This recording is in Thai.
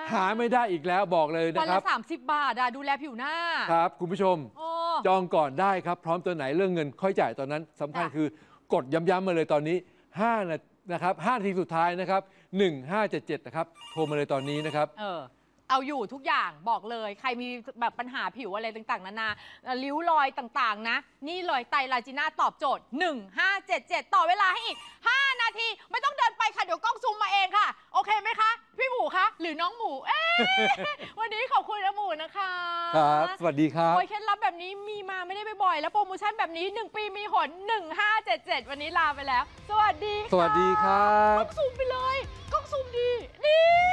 หาไม่ได้อีกแล้วบอกเลยนะครับวันละ30 บาทดูแลผิวหน้าครับคุณผู้ชมจองก่อนได้ครับพร้อมตัวไหนเรื่องเงินค่อยจ่ายตอนนั้นสำคัญคือกดย้ำๆมาเลยตอนนี้5นะครับ5 นาทีสุดท้ายนะครับ1577นะครับโทรมาเลยตอนนี้นะครับเอาอยู่ทุกอย่างบอกเลยใครมีแบบปัญหาผิวอะไรต่างๆนานาริ้วรอยต่างๆนะนี่เลยไตรลาจีน่าตอบโจทย์1577ต่อเวลาให้อีก5 นาทีไม่ต้องเดินไปค่ะเดี๋ยวกล้องซูมมาเองค่ะโอเคไหมคะพี่หมูคะหรือน้องหมูวันนี้ขอบคุณนะหมูนะคะครับสวัสดีครับเคล็ดลับแบบนี้มีมาไม่ได้บ่อยๆแล้วโปรโมชั่นแบบนี้1 ปีมีหน1577วันนี้ลาไปแล้วสวัสดีสวัสดีครับกล้องซูมไปเลยกล้องซูมดีนี่